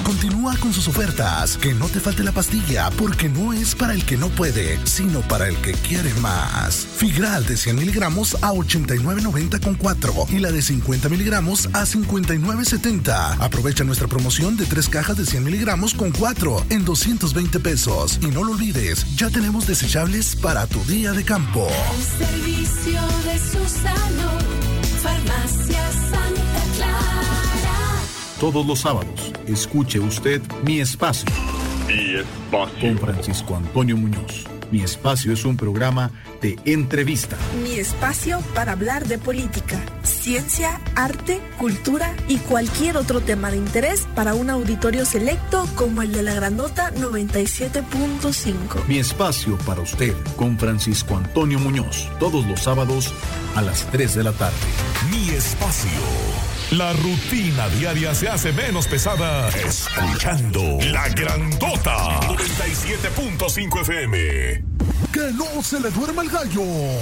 continúa con sus ofertas. Que no te falte la pastilla, porque no es para el que no puede, sino para el que quiere más. Figral de 100 miligramos a 89.90 con 4 y la de 50 miligramos a 59.70. Aprovecha nuestra promoción de 3 cajas de 100 miligramos con 4 en 220 pesos. Y no lo olvides, ya tenemos desechables para tu día de campo. El servicio de Susano, Farmacia Santa Clara. Todos los sábados, escuche usted Mi Espacio. Mi Espacio. Con Francisco Antonio Muñoz. Mi Espacio es un programa de entrevista. Mi espacio para hablar de política, ciencia, arte, cultura y cualquier otro tema de interés para un auditorio selecto como el de la Grandota 97.5. Mi Espacio para usted con Francisco Antonio Muñoz. Todos los sábados a las 3 de la tarde. Mi Espacio. La rutina diaria se hace menos pesada escuchando La Grandota 97.5 FM. ¡Que no se le duerma el gallo!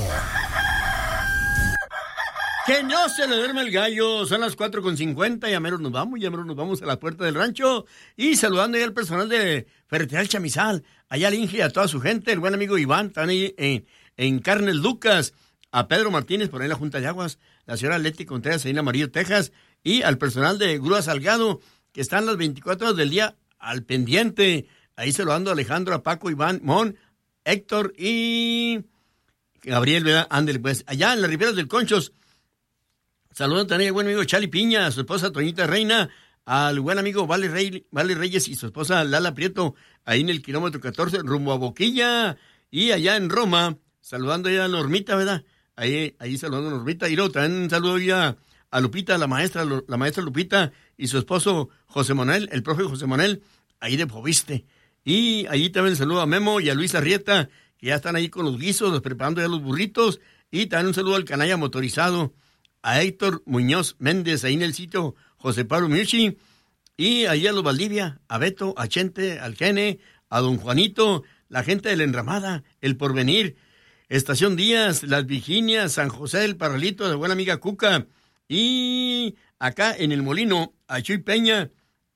¡Que no se le duerma el gallo! Son las 4:50 y a menos nos vamos a la puerta del rancho. Y saludando ya al personal de Ferretería Chamizal, allá al Inge y a toda su gente, el buen amigo Iván, están ahí en Carnes Lucas, a Pedro Martínez, por ahí en la Junta de Aguas, la señora Leti Contreras, ahí en Amarillo, Texas, y al personal de Grúa Salgado, que están las 24 horas del día al pendiente. Ahí saludando a Alejandro, a Paco, Iván, Mon, Héctor y Gabriel, ¿verdad? Ándale, pues, allá en las Riberas del Conchos, saludando también al buen amigo Chali Piña, a su esposa Toñita Reina, al buen amigo Vale Reyes y su esposa Lala Prieto, ahí en el kilómetro 14, rumbo a Boquilla, y allá en Roma, saludando ya a Normita, ¿verdad? Ahí saludando a Normita, y luego también un saludo ya a Lupita, la maestra Lupita, y su esposo José Manuel, el profe José Manuel, ahí de Poviste. Y allí también saludo a Memo y a Luis Arrieta, que ya están ahí con los guisos, preparando ya los burritos, y también un saludo al canalla motorizado, a Héctor Muñoz Méndez, ahí en el sitio José Pablo Mirchi, y allí a los Valdivia, a Beto, a Chente, al Gene, a don Juanito, la gente de la Enramada, el Porvenir, Estación Díaz, Las Virginias, San José, el Parralito, la buena amiga Cuca, y acá en el Molino, a Chuy Peña,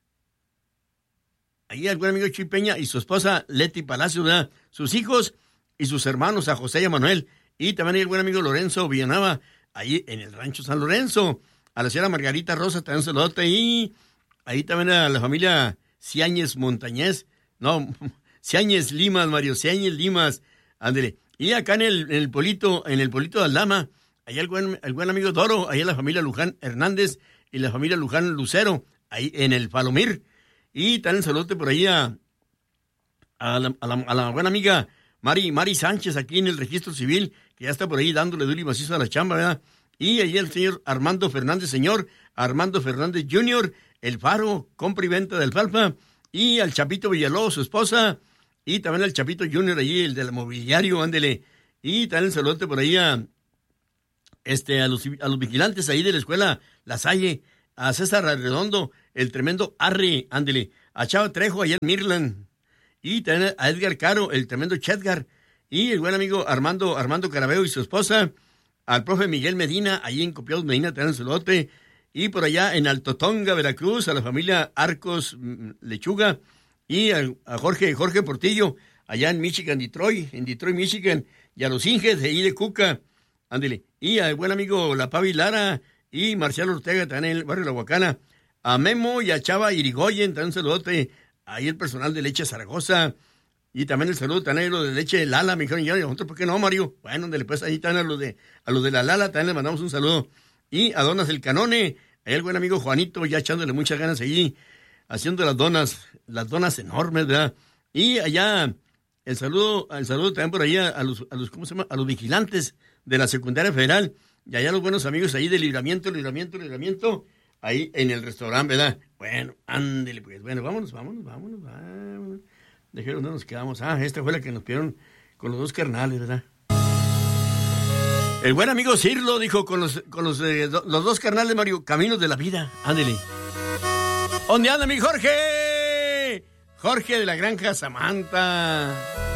ahí al buen amigo Chuy Peña y su esposa Leti Palacio, ¿verdad? Sus hijos y sus hermanos, a José y a Manuel, y también ahí el buen amigo Lorenzo Villanava, ahí en el Rancho San Lorenzo, a la señora Margarita Rosa, también un saludote, y ahí también a la familia Ciáñez Montañez, Ciáñez Limas, Mario Ciáñez Limas, ándele, y acá en el Polito de Aldama, allá el buen amigo Doro, ahí la familia Luján Hernández y la familia Luján Lucero, ahí en el Palomir, y también saludote por ahí a la buena amiga Mari Sánchez, aquí en el Registro Civil, que ya está por ahí dándole duro y macizo a la chamba, ¿verdad? Y ahí el señor Armando Fernández Jr., el Faro, compra y venta del Falfa, y al Chapito Villalobos, su esposa, y también al Chapito Jr., ahí, el del mobiliario, ándele, y también saludote por ahí a los vigilantes ahí de la escuela La Salle, a César Arredondo, el tremendo Arri, ándele, a Chava Trejo, allá en Mirland, y también a Edgar Caro, el tremendo Chedgar, y el buen amigo Armando Carabeo y su esposa, al profe Miguel Medina, allí en Copiados Medina, también un saludote, y por allá en Altotonga, Veracruz, a la familia Arcos Lechuga, y a Jorge Portillo, allá en Detroit, Michigan, y a los Inges de ahí de Cuca, ándele, y al buen amigo La Pavi Lara, y Marcial Ortega, también en el barrio La Huacana, a Memo y a Chava Irigoyen, también un saludote, ahí el personal de Leche Zaragoza, y también el saludo también a los de Leche Lala, me dijeron, y nosotros, ¿por qué no, Mario? Bueno, ándele, pues ahí están a los de la Lala, también le mandamos un saludo, y a Donas el Canone, ahí el buen amigo Juanito, ya echándole muchas ganas allí, haciendo las donas enormes, ¿verdad? Y allá, el saludo también por ahí a los ¿cómo se llama? A los vigilantes de la Secundaria Federal, y allá los buenos amigos ahí de Libramiento, ahí en el restaurante, ¿verdad? Bueno, ándele, pues, bueno, vámonos. Dijeron, ¿dónde nos quedamos? Esta fue la que nos pidieron con los dos carnales, ¿verdad? El buen amigo Cirlo dijo con los dos carnales, Mario, Caminos de la Vida, ándele. ¿Dónde anda mi Jorge? Jorge de la Granja Samantha.